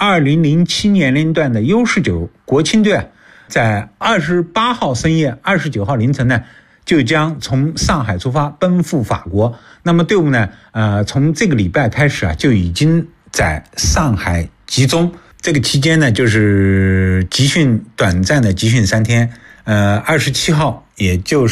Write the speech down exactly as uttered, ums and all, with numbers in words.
二零零七年龄段的 U 十九 国青队啊，在二十八号深夜、二十九号凌晨呢，就将从上海出发奔赴法国。那么队伍呢，呃，从这个礼拜开始啊，就已经在上海集中。这个期间呢，就是集训短暂的集训三天。呃，二十七号，也就是